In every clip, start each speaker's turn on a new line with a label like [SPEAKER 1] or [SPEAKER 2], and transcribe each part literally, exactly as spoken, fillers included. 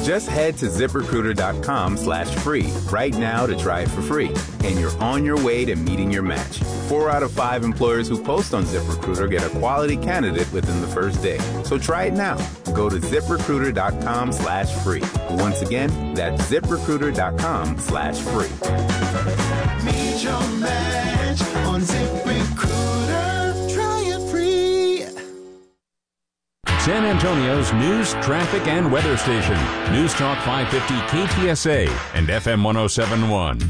[SPEAKER 1] Just head to ZipRecruiter.com slash free right now to try it for free. And you're on your way to meeting your match. Four out of five employers who post on ZipRecruiter get a quality candidate within the first day. So try it now. Go to ZipRecruiter.com slash free. Once again, that's ZipRecruiter.com slash free.
[SPEAKER 2] Meet your match on ZipRecruiter. Try it free.
[SPEAKER 3] San Antonio's news, traffic, and weather station. News Talk five fifty K T S A and F M one oh seven point one.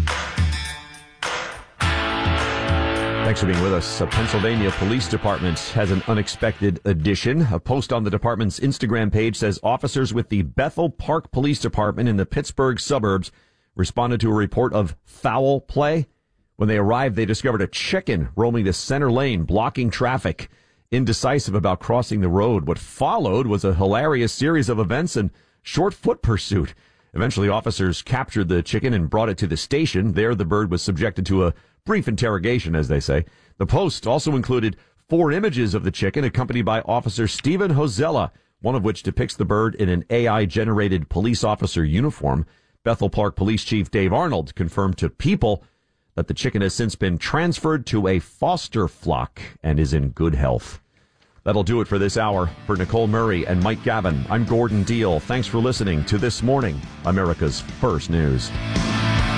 [SPEAKER 4] Thanks for being with us. A Pennsylvania Police Department has an unexpected addition. A post on the department's Instagram page says officers with the Bethel Park Police Department in the Pittsburgh suburbs responded to a report of foul play. When they arrived, they discovered a chicken roaming the center lane, blocking traffic, indecisive about crossing the road. What followed was a hilarious series of events and short foot pursuit. Eventually, officers captured the chicken and brought it to the station. There, the bird was subjected to a brief interrogation, as they say. The post also included four images of the chicken accompanied by Officer Stephen Hosella, one of which depicts the bird in an A I-generated police officer uniform. Bethel Park Police Chief Dave Arnold confirmed to People that the chicken has since been transferred to a foster flock and is in good health. That'll do it for this hour. For Nicole Murray and Mike Gavin, I'm Gordon Deal. Thanks for listening to This Morning, America's First News.